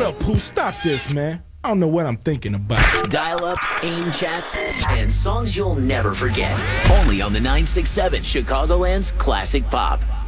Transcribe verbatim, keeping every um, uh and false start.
up, Pooh. Stop this, man. I don't know what I'm thinking about. Dial-up, AIM chats, and songs you'll never forget. Only on the nine six seven, Chicagoland's Classic Pop.